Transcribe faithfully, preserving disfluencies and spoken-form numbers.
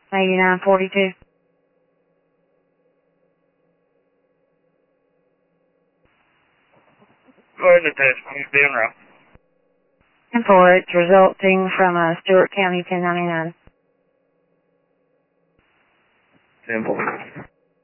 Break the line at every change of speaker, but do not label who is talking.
eighty-nine forty-two.
Go ahead and attach. Please be en route.
And for it's resulting from uh, Stewart County ten ninety-nine.
Simple.